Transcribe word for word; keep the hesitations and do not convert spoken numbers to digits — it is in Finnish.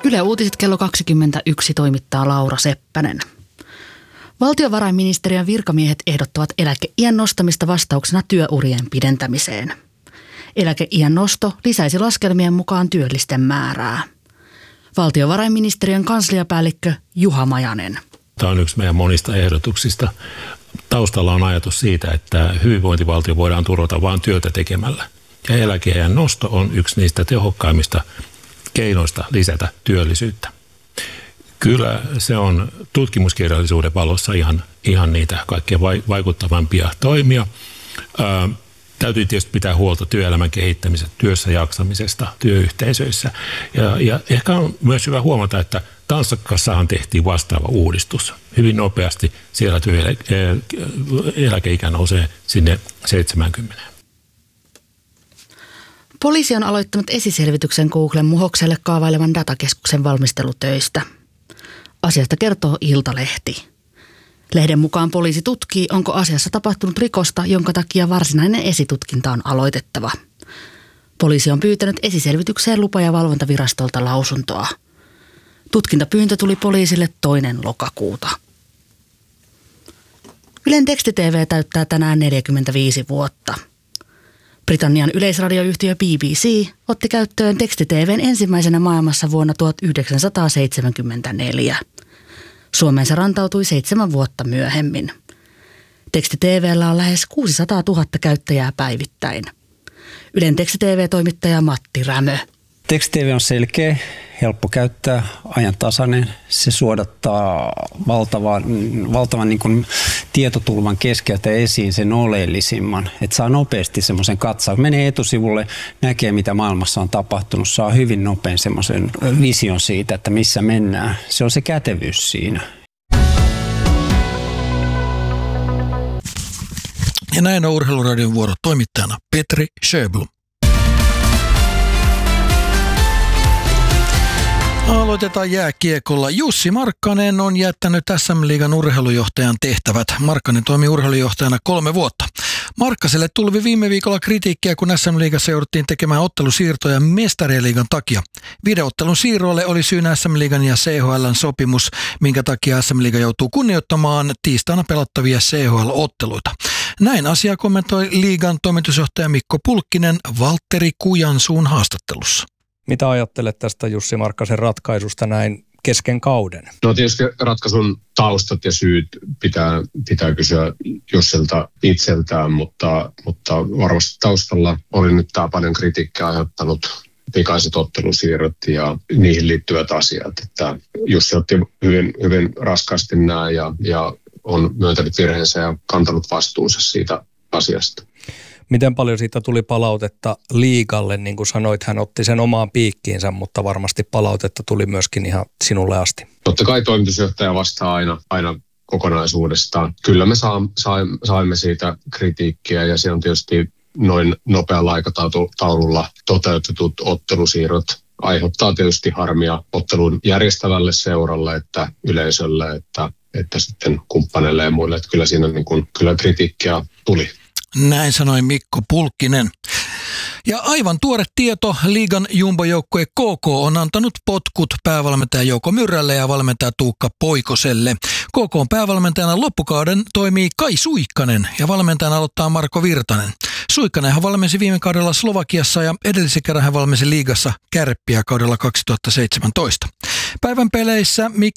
Yle Uutiset kello kaksikymmentäyksi toimittaa Laura Seppänen. Valtiovarainministeriön virkamiehet ehdottavat eläkeiän nostamista vastauksena työurien pidentämiseen. Eläkeiän nosto lisäisi laskelmien mukaan työllisten määrää. Valtiovarainministeriön kansliapäällikkö Juha Majanen. Tämä on yksi meidän monista ehdotuksista. Taustalla on ajatus siitä, että hyvinvointivaltio voidaan turvata vain työtä tekemällä. Ja eläkeiän nosto on yksi niistä tehokkaimmista keinoista lisätä työllisyyttä. Kyllä se on tutkimuskirjallisuuden valossa ihan, ihan niitä kaikkein vaikuttavampia toimia. Ää, täytyy tietysti pitää huolta työelämän kehittämisestä, työssä jaksamisesta, työyhteisöissä. Ja, ja ehkä on myös hyvä huomata, että Tanskassahan tehtiin vastaava uudistus. Hyvin nopeasti siellä työeläkeikä nousee sinne seitsemänkymmentä. Poliisi on aloittanut esiselvityksen Googlen Muhokselle kaavailevan datakeskuksen valmistelutöistä. Asiasta kertoo Iltalehti. Lehden mukaan poliisi tutkii, onko asiassa tapahtunut rikosta, jonka takia varsinainen esitutkinta on aloitettava. Poliisi on pyytänyt esiselvitykseen lupa- ja valvontavirastolta lausuntoa. Tutkintapyyntö tuli poliisille toinen lokakuuta. Ylen teksti-tv täyttää tänään neljäkymmentäviisi vuotta. Britannian yleisradioyhtiö B B C otti käyttöön teksti-tv:n ensimmäisenä maailmassa vuonna tuhatyhdeksänsataaseitsemänkymmentäneljä. Suomeen se rantautui seitsemän vuotta myöhemmin. Teksti-tv:llä on lähes kuusisataatuhatta käyttäjää päivittäin. Ylen teksti-tv-toimittaja Matti Rämö. Teksti-tv on selkeä, helppo käyttää, ajantasainen. Se suodattaa valtavan, valtavan niin kuin tietotulvan keskeltä esiin sen oleellisimman. Että saa nopeasti semmoisen katsauksen. Menee etusivulle, näkee mitä maailmassa on tapahtunut. Saa hyvin nopein semmoisen vision siitä, että missä mennään. Se on se kätevyys siinä. Ja näin on Urheiluradion vuoro toimittajana Petri Sjöblom. Aloitetaan jääkiekolla. Jussi Markkanen on jättänyt S M-liigan urheilujohtajan tehtävät. Markkanen toimi urheilujohtajana kolme vuotta. Markkaselle tuli viime viikolla kritiikkiä, kun S M-liigassa jouduttiin tekemään ottelusiirtoja Mestarien takia. Videoottelun siirroille oli syynä S M-liigan ja C H L:n sopimus, minkä takia S M-liiga joutuu kunnioittamaan tiistaina pelattavia C H L-otteluita. Näin asia kommentoi liigan toimitusjohtaja Mikko Pulkkinen Valtteri Kujansuun haastattelussa. Mitä ajattelet tästä Jussi Markkasen ratkaisusta näin kesken kauden? No tietysti ratkaisun taustat ja syyt pitää, pitää kysyä Jussilta itseltään, mutta, mutta varmasti taustalla oli nyt tämä paljon kritiikkiä aiheuttanut pikaiset ottelusiirrot ja niihin liittyvät asiat. Että Jussi otti hyvin, hyvin raskaasti nämä ja, ja on myöntänyt virheensä ja kantanut vastuunsa siitä asiasta. Miten paljon siitä tuli palautetta liigalle? Niin kuin sanoit, hän otti sen omaan piikkiinsä, mutta varmasti palautetta tuli myöskin ihan sinulle asti. Totta kai toimitusjohtaja vastaa aina, aina kokonaisuudestaan. Kyllä me saimme siitä kritiikkiä ja se on tietysti noin nopealla aikataululla toteutetut ottelusiirrot aiheuttaa tietysti harmia ottelun järjestävälle seuralle, että yleisölle, että, että sitten kumppaneille ja muille. Että kyllä siinä niin kuin, kyllä kritiikkiä tuli. Näin sanoi Mikko Pulkkinen. Ja aivan tuore tieto, liigan jumbojoukkue K K on antanut potkut päävalmentaja Jouko Myrrälle ja valmentaja Tuukka Poikoselle. K K:n päävalmentajana loppukauden toimii Kai Suikkanen ja valmentajana aloittaa Marko Virtanen. Suikkanenhan valmensi viime kaudella Slovakiassa ja edellisen kerran hän valmensi liigassa Kärppiä kaudella kaksituhattaseitsemäntoista. Päivän peleissä